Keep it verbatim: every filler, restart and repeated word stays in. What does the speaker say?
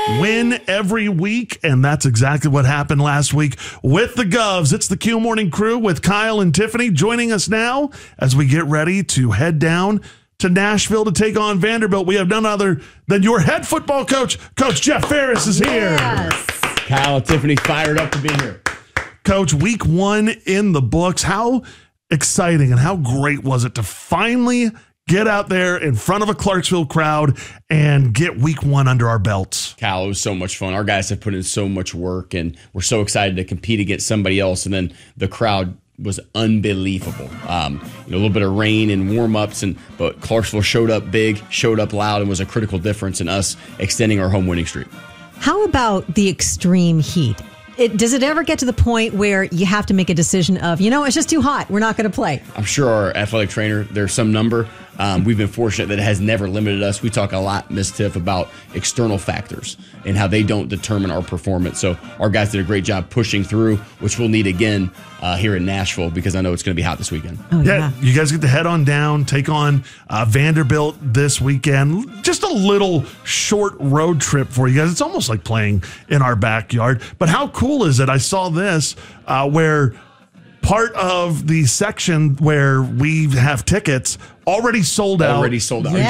win every week, and that's exactly what happened last week with the Govs. It's the Q Morning Crew with Kyle and Tiffany joining us now as we get ready to head down to Nashville to take on Vanderbilt. We have none other than your head football coach, Coach Jeff Ferris is here. Yes. Kyle and Tiffany fired up to be here. Coach, week one in the books. How exciting and how great was it to finally get out there in front of a Clarksville crowd and get week one under our belts? Kyle, it was so much fun. Our guys have put in so much work, and we're so excited to compete against somebody else. And then the crowd was unbelievable. Um, you know, a little bit of rain and warm-ups, and but Clarksville showed up big, showed up loud, and was a critical difference in us extending our home winning streak. How about the extreme heat? It, does it ever get to the point where you have to make a decision of, you know, it's just too hot, we're not going to play? I'm sure our athletic trainer, there's some number. Um, we've been fortunate that it has never limited us. We talk a lot, Miz Tiff, about external factors and how they don't determine our performance. So our guys did a great job pushing through, which we'll need again uh, here in Nashville because I know it's going to be hot this weekend. Oh, yeah. yeah. You guys get to head on down, take on uh, Vanderbilt this weekend. Just a little short road trip for you guys. It's almost like playing in our backyard. But how cool is it? I saw this uh, where part of the section where we have tickets already sold out. Already sold out. Yeah.